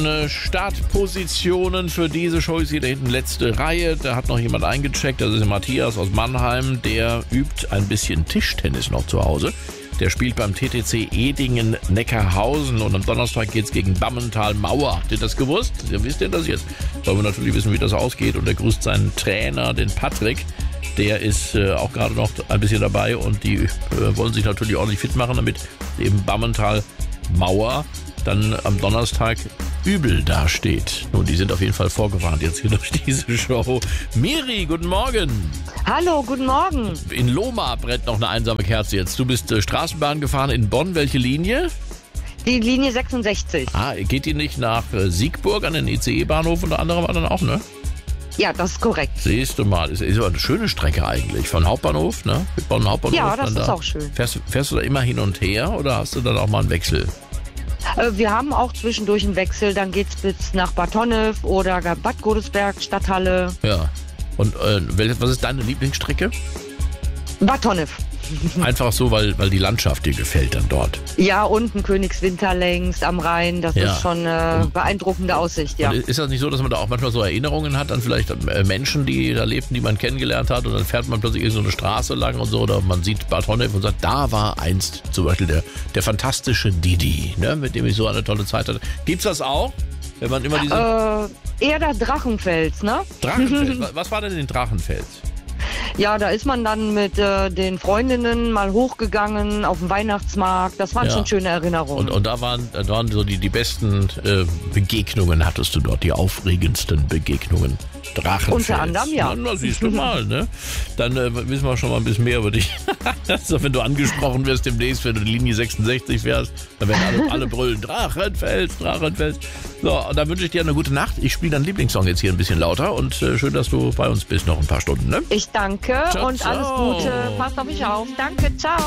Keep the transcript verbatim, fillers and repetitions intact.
äh, Startpositionen für diese Show. Ich sehe da hinten letzte Reihe. Da hat noch jemand eingecheckt. Das ist Matthias aus Mannheim. Der übt ein bisschen Tischtennis noch zu Hause. Der spielt beim T T C Edingen-Neckarhausen und am Donnerstag geht's gegen Bammental-Mauer. Habt ihr das gewusst? Ja, wisst ihr das jetzt? Wollen wir natürlich wissen, wie das ausgeht. Und er grüßt seinen Trainer, den Patrick. Der ist äh, auch gerade noch ein bisschen dabei und die äh, wollen sich natürlich ordentlich fit machen, damit eben Bammental-Mauer dann am Donnerstag übel dasteht. Nun, die sind auf jeden Fall vorgewarnt jetzt hier durch diese Show. Miri, guten Morgen. Hallo, guten Morgen. In Lohmar brennt noch eine einsame Kerze jetzt. Du bist äh, Straßenbahn gefahren in Bonn. Welche Linie? Die Linie sechsundsechzig. Ah, geht die nicht nach äh, Siegburg an den I C E-Bahnhof unter anderem dann auch, ne? Ja, das ist korrekt. Siehst du mal, ist, ist aber eine schöne Strecke eigentlich. Von Hauptbahnhof, ne? Mit Bonn Hauptbahnhof. Ja, das ist da. auch schön. Fährst, fährst du da immer hin und her oder hast du dann auch mal einen Wechsel? Äh, wir haben auch zwischendurch einen Wechsel. Dann geht's bis nach Bad Honnef oder Bad Godesberg, Stadthalle. Ja. Und äh, was ist deine Lieblingsstrecke? Bad Honnef. Einfach so, weil, weil die Landschaft dir gefällt dann dort. Ja, unten Königswinter längs am Rhein. Das Ja. ist schon eine beeindruckende Aussicht, ja. Und ist das nicht so, dass man da auch manchmal so Erinnerungen hat an vielleicht äh, Menschen, die da lebten, die man kennengelernt hat und dann fährt man plötzlich so eine Straße lang und so oder man sieht Bad Honnef und sagt, da war einst zum Beispiel der, der fantastische Didi, ne, mit dem ich so eine tolle Zeit hatte. Gibt's das auch? Wenn man immer diese Äh, eher der Drachenfels, ne? Drachenfels. Was- Was war denn in Drachenfels? Ja, da ist man dann mit äh, den Freundinnen mal hochgegangen auf den Weihnachtsmarkt. Das waren Ja. schon schöne Erinnerungen. Und, und da waren, da waren so die, die besten äh, Begegnungen hattest du dort, die aufregendsten Begegnungen. Drachenfels. Unter anderem, ja. Na, na, siehst du mal, ne? Dann äh, wissen wir schon mal ein bisschen mehr über dich. Also, wenn du angesprochen wirst demnächst, wenn du die Linie sechsundsechzig fährst, dann werden alle, alle brüllen, Drachenfels, Drachenfels. So, und dann wünsche ich dir eine gute Nacht. Ich spiele deinen Lieblingssong jetzt hier ein bisschen lauter und äh, schön, dass du bei uns bist noch ein paar Stunden, ne? Ich danke Ciao, und alles ciao. Gute. Passt auf mich auf. Danke, ciao.